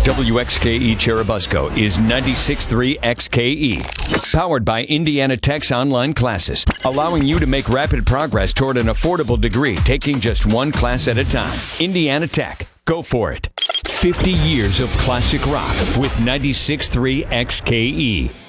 WXKE Cherubusco is 96.3 XKE. Powered by Indiana Tech's online classes, allowing you to make rapid progress toward an affordable degree, taking just one class at a time. Indiana Tech. Go for it. 50 years of classic rock with 96.3 XKE.